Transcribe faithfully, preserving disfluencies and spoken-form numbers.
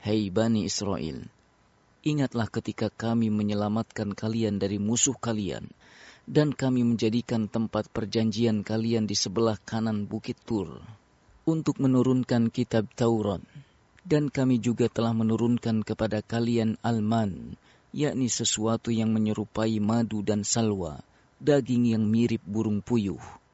Hai Bani Israel, ingatlah ketika kami menyelamatkan kalian dari musuh kalian, dan kami menjadikan tempat perjanjian kalian di sebelah kanan Bukit Tur, untuk menurunkan kitab Taurat. Dan kami juga telah menurunkan kepada kalian Al-Man, yakni sesuatu yang menyerupai madu dan salwa, daging yang mirip burung puyuh.